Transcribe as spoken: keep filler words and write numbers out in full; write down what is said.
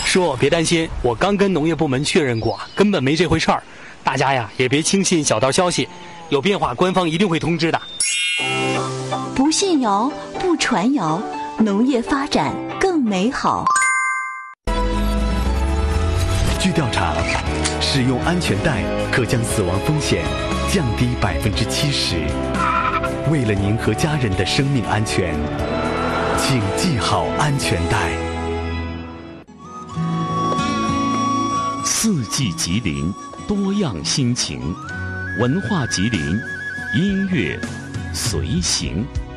叔，别担心，我刚跟农业部门确认过，根本没这回事儿。大家呀，也别轻信小道消息，有变化官方一定会通知的。 不信谣，不传谣，农业发展更美好。 据调查，使用安全带可将死亡风险降低百分之七十。为了您和家人的生命安全，请系好安全带。 四季吉林，多样心情，文化吉林，音乐随行。